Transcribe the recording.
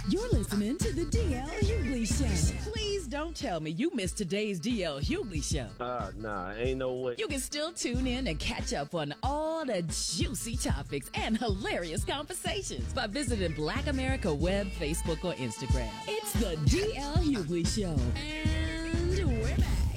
You're listening to the DL Hughley Show. Please don't tell me you missed today's DL Hughley Show. Nah, ain't no way. You can still tune in and catch up on all the juicy topics and hilarious conversations by visiting Black America Web, Facebook, or Instagram. It's the DL Hughley Show. And we're back.